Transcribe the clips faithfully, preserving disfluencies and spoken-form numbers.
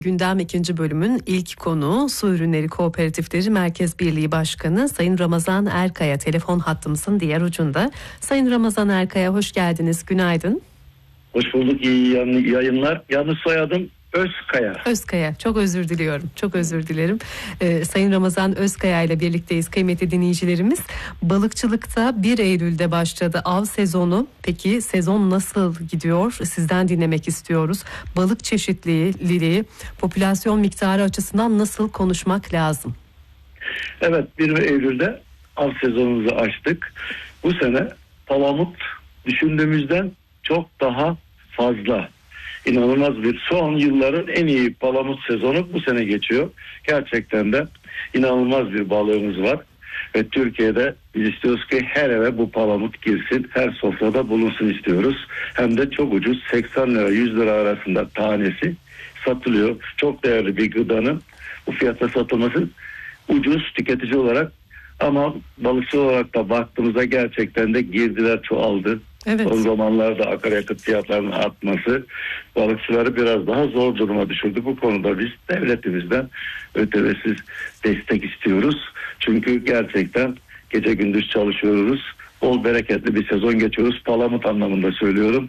Gündem ikinci bölümün ilk konuğu Su Ürünleri Kooperatifleri Merkez Birliği Başkanı Sayın Ramazan Erkaya telefon hattımızın diğer ucunda. Sayın Ramazan Erkaya hoş geldiniz, günaydın. Hoş bulduk, iyi yayınlar. Yalnız soyadım Özkaya. Özkaya, çok özür diliyorum, çok özür dilerim. Ee, Sayın Ramazan Özkaya ile birlikteyiz kıymetli dinleyicilerimiz. Balıkçılıkta bir Eylül'de başladı av sezonu. Peki sezon nasıl gidiyor? Sizden dinlemek istiyoruz. Balık çeşitliliği, popülasyon miktarı açısından nasıl konuşmak lazım? Evet, bir Eylül'de av sezonumuzu açtık. Bu sene palamut düşündüğümüzden çok daha fazla. İnanılmaz bir son yılların en iyi palamut sezonu bu sene geçiyor. Gerçekten de inanılmaz bir balığımız var. Ve Türkiye'de biz istiyoruz ki her eve bu palamut girsin. Her sofrada bulunsun istiyoruz. Hem de çok ucuz, seksen lira yüz lira arasında tanesi satılıyor. Çok değerli bir gıdanın bu fiyata satılması ucuz tüketici olarak. Ama balıkçı olarak da baktığımızda gerçekten de girdiler çoğaldı. Evet. Son zamanlarda akaryakıt fiyatlarının artması balıkçıları biraz daha zor duruma düşürdü. Bu konuda biz devletimizden ötevesiz destek istiyoruz. Çünkü gerçekten gece gündüz çalışıyoruz. Bol bereketli bir sezon geçiyoruz. Palamut anlamında söylüyorum.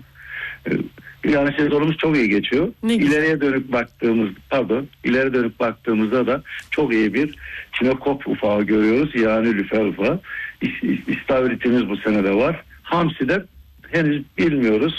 Yani sezonumuz çok iyi geçiyor. İleriye dönük baktığımız, pardon, ileri dönük baktığımızda da çok iyi bir çinekop ufağı görüyoruz. Yani lüfer ufağı. İstavritimiz bu sene de var. Hamsi de henüz bilmiyoruz.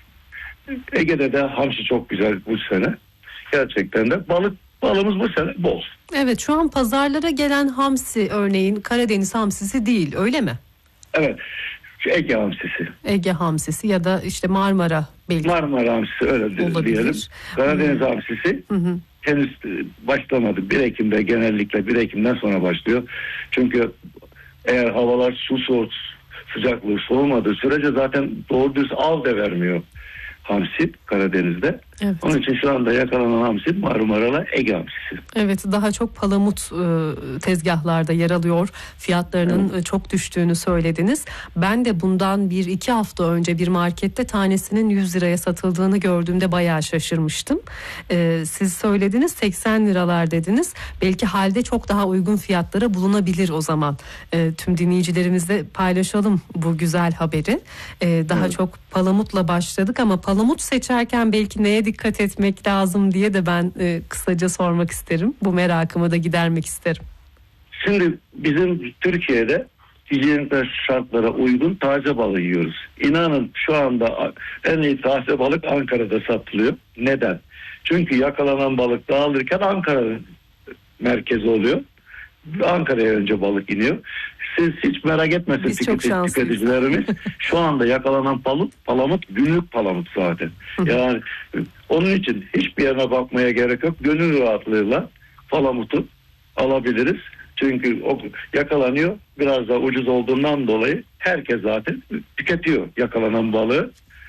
Ege'de de hamsi çok güzel bu sene. Gerçekten de balık balımız bu sene bol. Evet, şu an pazarlara gelen hamsi örneğin Karadeniz hamsisi değil, öyle mi? Evet. Ege hamsisi. Ege hamsisi ya da işte Marmara belki. Marmara hamsisi öyle olabilir. Diyelim. Karadeniz hmm. hamsisi hı hı. henüz başlamadı. bir Ekim'de genellikle bir Ekim'den sonra başlıyor. Çünkü eğer havalar su soğut, sıcaklığı soğumadığı sürece zaten doğru düz av da vermiyor hamsi Karadeniz'de. Evet. Onun için şu anda yakalanan hamsi Marmara'la Ege hamsisi. Evet, daha çok palamut e, tezgahlarda yer alıyor. Fiyatlarının evet. çok düştüğünü söylediniz. Ben de bundan bir iki hafta önce bir markette tanesinin yüz liraya satıldığını gördüğümde bayağı şaşırmıştım. E, siz söylediniz seksen liralar dediniz. Belki halde çok daha uygun fiyatlara bulunabilir o zaman. E, tüm dinleyicilerimizle paylaşalım bu güzel haberi. E, daha evet. çok palamutla başladık ama palamut seçerken belki neye dikkat etmek lazım diye de ben e, kısaca sormak isterim. Bu merakımı da gidermek isterim. Şimdi bizim Türkiye'de hijyenik şartlara uygun taze balığı yiyoruz. İnanın şu anda en iyi taze balık Ankara'da satılıyor. Neden? Çünkü yakalanan balık dağılırken Ankara'nın merkezi oluyor. Ankara'ya önce balık iniyor. Siz hiç merak etmesin tüketici, tüketicilerimiz. Şu anda yakalanan palamut, palamut günlük palamut zaten. Yani onun için hiçbir yerine bakmaya gerek yok. Gönül rahatlığıyla palamutu alabiliriz. Çünkü o yakalanıyor. Biraz da ucuz olduğundan dolayı herkes zaten tüketiyor yakalanan balığı.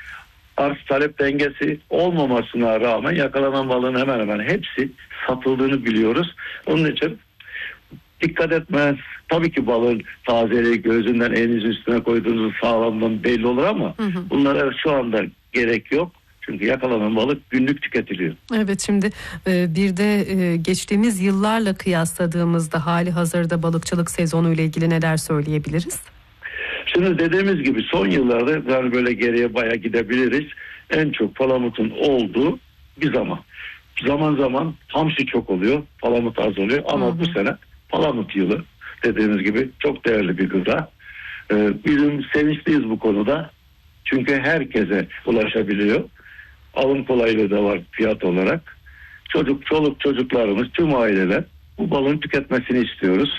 Arz talep dengesi olmamasına rağmen yakalanan balığın hemen hemen hepsi satıldığını biliyoruz. Onun için dikkat etmez. Tabii ki balığın tazeliği gözünden elinizin üstüne koyduğunuz sağlamdan belli olur ama hı hı. bunlara şu anda gerek yok. Çünkü yakalanan balık günlük tüketiliyor. Evet, şimdi bir de geçtiğimiz yıllarla kıyasladığımızda hali hazırda balıkçılık sezonu ile ilgili neler söyleyebiliriz? Şimdi dediğimiz gibi son yıllarda yani böyle geriye bayağı gidebiliriz. En çok palamutun olduğu bir zaman. Zaman zaman hamsi çok oluyor, palamut az oluyor ama hı hı. bu sene palamut yılı dediğimiz gibi çok değerli bir gıda. Ee, bizim sevinçliyiz bu konuda. Çünkü herkese ulaşabiliyor. Alım kolaylığı da var fiyat olarak. Çocuk, çoluk çocuklarımız, tüm aileler bu balığın tüketmesini istiyoruz.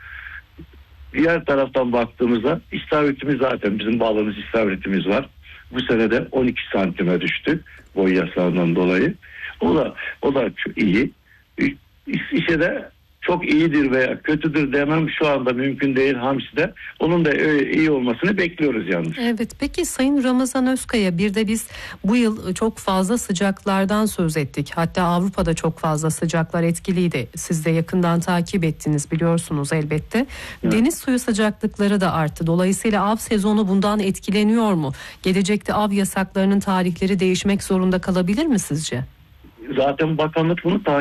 Diğer taraftan baktığımızda istavritimiz zaten bizim balığımız istavritimiz var. Bu sene de on iki santime düştü boy yasağından dolayı. O da o da çok iyi. İşe de çok iyidir veya kötüdür demem şu anda mümkün değil hamside. Onun da iyi olmasını bekliyoruz yalnız. Evet, peki Sayın Ramazan Özkaya, bir de biz bu yıl çok fazla sıcaklardan söz ettik. Hatta Avrupa'da çok fazla sıcaklar etkiliydi. Siz de yakından takip ettiniz biliyorsunuz elbette. Evet. Deniz suyu sıcaklıkları da arttı. Dolayısıyla av sezonu bundan etkileniyor mu? Gelecekte av yasaklarının tarihleri değişmek zorunda kalabilir mi sizce? zaten bakanlık bunu takip